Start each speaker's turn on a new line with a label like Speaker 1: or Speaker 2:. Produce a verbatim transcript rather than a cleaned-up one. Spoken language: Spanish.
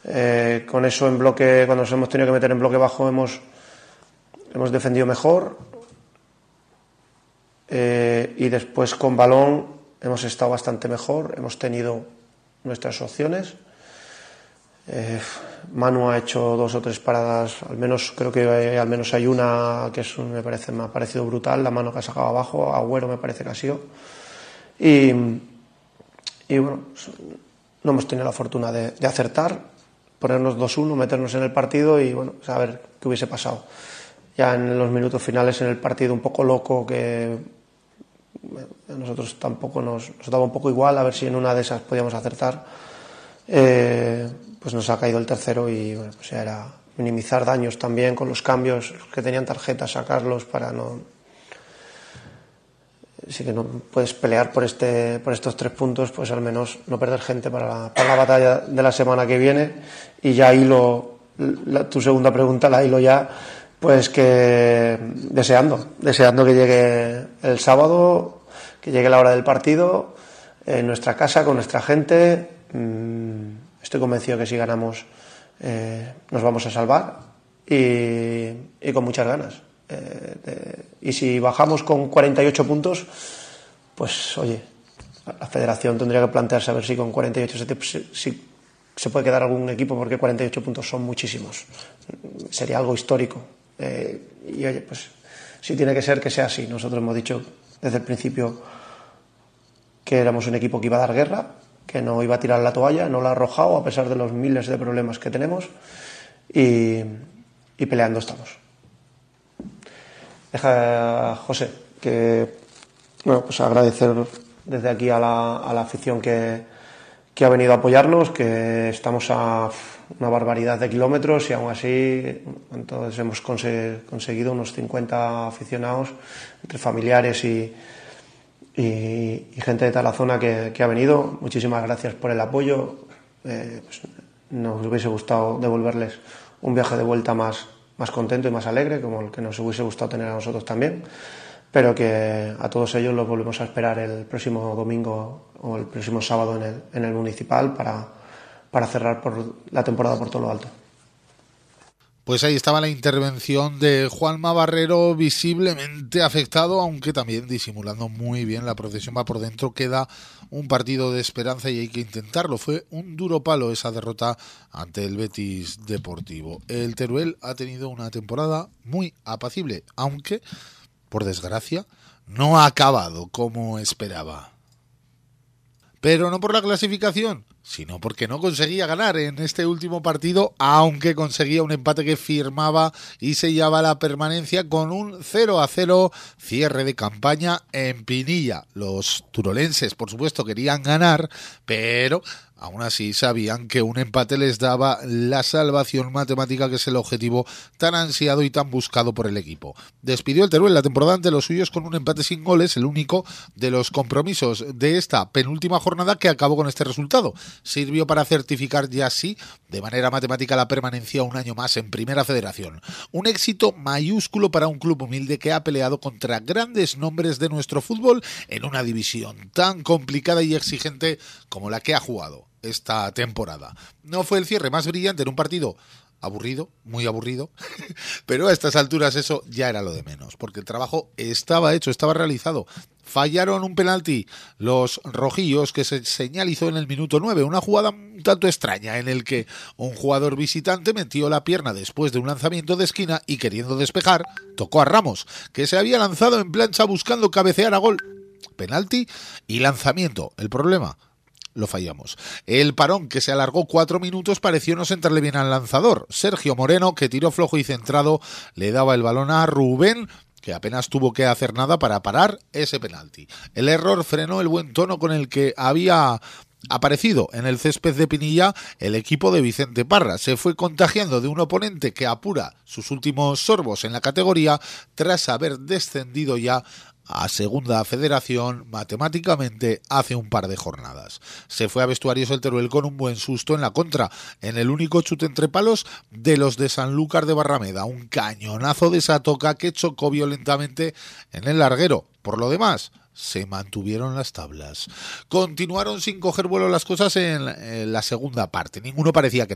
Speaker 1: Eh, con eso en bloque, cuando nos hemos tenido que meter en bloque bajo, hemos, hemos defendido mejor. Eh, y después con balón hemos estado bastante mejor, hemos tenido nuestras opciones. Eh, Manu ha hecho dos o tres paradas, al menos creo que hay, al menos hay una que es, me parece, me ha parecido brutal, la mano que ha sacado abajo, Agüero me parece que ha sido. Y, y bueno, no hemos tenido la fortuna de, de acertar, ponernos dos uno, meternos en el partido y bueno, saber qué hubiese pasado. Ya en los minutos finales, en el partido un poco loco, que a nosotros tampoco nos, nos daba un poco igual, a ver si en una de esas podíamos acertar. Eh, pues nos ha caído el tercero y bueno, pues ya era minimizar daños también con los cambios, los que tenían tarjetas, sacarlos para no... Si que no puedes pelear por este por estos tres puntos, pues al menos no perder gente para la, para la batalla de la semana que viene. Y ya hilo, la, tu segunda pregunta la hilo ya, pues que deseando, deseando que llegue el sábado, que llegue la hora del partido, en nuestra casa, con nuestra gente. Estoy convencido que si ganamos eh, nos vamos a salvar y, y con muchas ganas. Eh, de, y si bajamos con cuarenta y ocho puntos, pues oye, la federación tendría que plantearse a ver si con cuarenta y ocho se, si, si se puede quedar algún equipo, porque cuarenta y ocho puntos son muchísimos. Sería algo histórico. Eh, y oye, pues si tiene que ser, que sea así. Nosotros hemos dicho desde el principio que éramos un equipo que iba a dar guerra, que no iba a tirar la toalla, no la ha arrojado a pesar de los miles de problemas que tenemos y, y peleando estamos. Deja, José, que bueno, pues agradecer desde aquí a la, a la afición que, que ha venido a apoyarnos, que estamos a una barbaridad de kilómetros y aún así entonces hemos conseguido unos cincuenta aficionados entre familiares y Y, y gente de toda la zona que, que ha venido. Muchísimas gracias por el apoyo. Eh, pues nos hubiese gustado devolverles un viaje de vuelta más, más contento y más alegre, como el que nos hubiese gustado tener a nosotros también, pero que a todos ellos los volvemos a esperar el próximo domingo o el próximo sábado en el, en el Municipal para, para cerrar por la temporada por todo lo alto.
Speaker 2: Pues ahí estaba la intervención de Juanma Barrero, visiblemente afectado, aunque también disimulando muy bien. La procesión va por dentro, queda un partido de esperanza y hay que intentarlo. Fue un duro palo esa derrota ante el Betis Deportivo. El Teruel ha tenido una temporada muy apacible, aunque, por desgracia, no ha acabado como esperaba. Pero no por la clasificación, sino porque no conseguía ganar en este último partido, aunque conseguía un empate que firmaba y sellaba la permanencia con un cero a cero, cierre de campaña en Pinilla. Los turolenses, por supuesto, querían ganar, pero aún así sabían que un empate les daba la salvación matemática, que es el objetivo tan ansiado y tan buscado por el equipo. Despidió el Teruel la temporada ante los suyos con un empate sin goles, el único de los compromisos de esta penúltima jornada que acabó con este resultado. Sirvió para certificar ya sí, de manera matemática, la permanencia un año más en Primera Federación. Un éxito mayúsculo para un club humilde que ha peleado contra grandes nombres de nuestro fútbol en una división tan complicada y exigente como la que ha jugado esta temporada. No fue el cierre más brillante en un partido aburrido, muy aburrido, pero a estas alturas eso ya era lo de menos, porque el trabajo estaba hecho, estaba realizado. Fallaron un penalti los rojillos que se señalizó en el minuto nueve, una jugada un tanto extraña en el que un jugador visitante metió la pierna después de un lanzamiento de esquina y, queriendo despejar, tocó a Ramos, que se había lanzado en plancha buscando cabecear a gol. Penalti y lanzamiento. El problema: lo fallamos. El parón, que se alargó cuatro minutos, pareció no sentarle bien al lanzador. Sergio Moreno, que tiró flojo y centrado, le daba el balón a Rubén, que apenas tuvo que hacer nada para parar ese penalti. El error frenó el buen tono con el que había aparecido en el césped de Pinilla el equipo de Vicente Parra. Se fue contagiando de un oponente que apura sus últimos sorbos en la categoría tras haber descendido ya a Segunda Federación matemáticamente hace un par de jornadas. Se fue a vestuarios el Teruel con un buen susto en la contra, en el único chute entre palos de los de Sanlúcar de Barrameda, un cañonazo de Satoca que chocó violentamente en el larguero. Por lo demás, se mantuvieron las tablas. Continuaron sin coger vuelo las cosas en la segunda parte. Ninguno parecía que